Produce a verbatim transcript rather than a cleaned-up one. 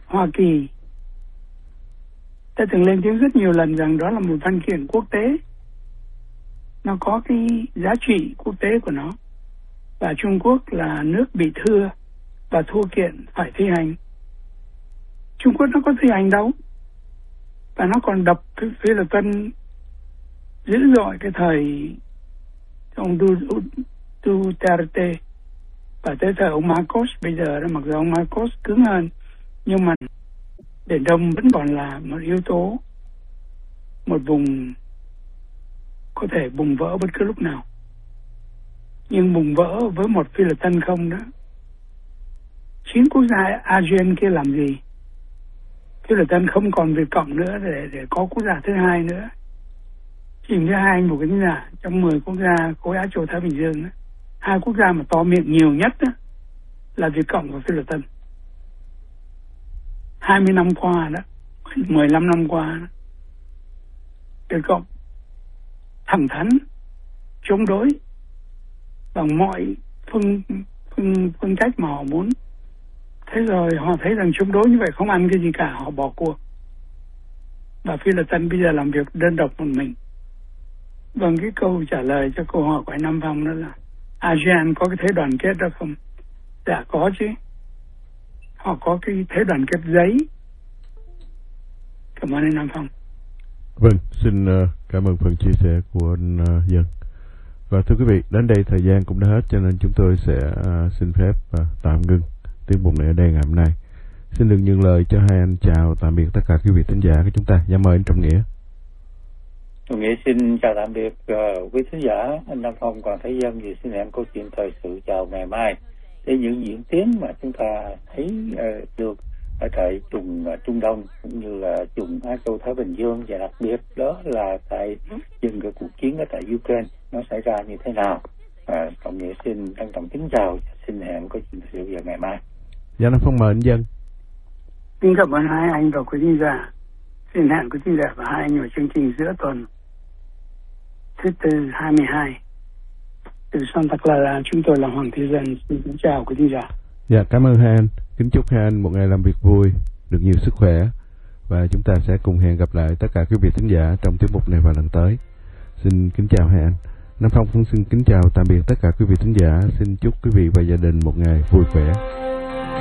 Hoa Kỳ đã từng lên tiếng rất nhiều lần rằng đó là một văn kiện quốc tế, nó có cái giá trị quốc tế của nó, và Trung Quốc là nước bị thưa và thua kiện phải thi hành. Trung Quốc nó có thi hành đâu, và nó còn đập cái Phi Luật Tân dữ dội cái thời ông Duterte, và tới thời ông Marcos bây giờ đó, mặc dù ông Marcos cứng hơn, nhưng mà Biển Đông vẫn còn là một yếu tố, một vùng có thể bùng vỡ bất cứ lúc nào. Nhưng bùng vỡ với một Phi Luật Tân không đó, chín quốc gia a sê an kia làm gì? Phi Luật Tân không còn Việt Cộng nữa để, để có quốc gia thứ hai nữa. Chỉ thứ hai anh một cái là trong mười quốc gia khối Á Châu Thái Bình Dương đó, hai quốc gia mà to miệng nhiều nhất đó, là Việt Cộng và Phi Luật Tân. hai mươi năm qua đó, mười lăm năm qua đó, Việt Cộng thẳng thắn chống đối bằng mọi phương, phương, phương cách mà họ muốn. Thế rồi họ thấy rằng chống đối như vậy không ăn cái gì cả, họ bỏ cuộc. Và Phi Luật Tân bây giờ làm việc đơn độc một mình. Vâng, cái câu trả lời cho câu hỏi của anh Nam Phong đó là a sê an có cái thế đoàn kết đó không? Dạ có chứ. Họ có cái thế đoàn kết giấy. Cảm ơn anh Nam Phong. Vâng, xin uh, cảm ơn phần chia sẻ của anh uh, Dân. Và thưa quý vị, đến đây thời gian cũng đã hết, cho nên chúng tôi sẽ uh, xin phép uh, tạm ngưng tiết mục này ở đây ngày hôm nay. Xin đừng nhường lời cho hai anh chào tạm biệt tất cả quý vị thính giả của chúng ta. Dạ mời anh Trọng Nghĩa. Trọng Nghĩa xin chào tạm biệt uh, quý thính giả. Anh Nam Phong còn thấy Dân thì xin hẹn câu chuyện thời sự chào ngày mai. Để những diễn tiến mà chúng ta thấy uh, được ở tại vùng uh, Trung Đông cũng như là vùng Á Châu Thái Bình Dương, và đặc biệt đó là tại dừng cái cuộc chiến ở tại Ukraine nó xảy ra như thế nào. À, Trọng Nghĩa xin trân trọng kính chào, xin hẹn câu chuyện thời sự vào ngày mai. Dạ Nam Phong mời anh Dân. Xin cảm ơn hai anh và quý thính giả. Xin hẹn quý thính giả và hai anh ở chương trình giữa tuần thứ tư hai mươi hai. Từ Santa Clara, chúng tôi là Hoàng Thế Dân. Xin kính chào quý thính giả. Dạ, cảm ơn hai anh. Kính chúc hai anh một ngày làm việc vui, được nhiều sức khỏe. Và chúng ta sẽ cùng hẹn gặp lại tất cả quý vị thính giả trong tiết mục này vào lần tới. Xin kính chào hai anh. Nam Phong cũng xin kính chào tạm biệt tất cả quý vị thính giả. Xin chúc quý vị và gia đình một ngày vui vẻ.